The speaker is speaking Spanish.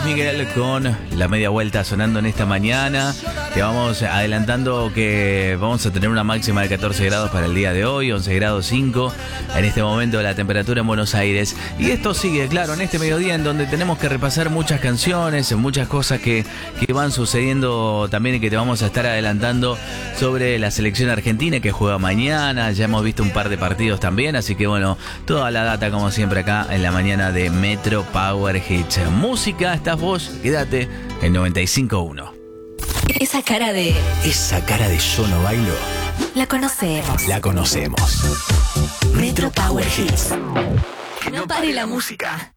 Miguel con la media vuelta sonando en esta mañana. Te vamos adelantando que vamos a tener una máxima de 14 grados para el día de hoy, 11 grados 5 en este momento la temperatura en Buenos Aires. Y esto sigue, claro, en este mediodía en donde tenemos que repasar muchas canciones, muchas cosas que van sucediendo también y que te vamos a estar adelantando sobre la selección argentina que juega mañana. Ya hemos visto un par de partidos también, así que bueno, toda la data como siempre acá en la mañana de Metro Power Hits. Música, estás vos, quédate en 95.1. Esa cara de yo no bailo. la conocemos. La conocemos. Metro Power Hits. No pare la música.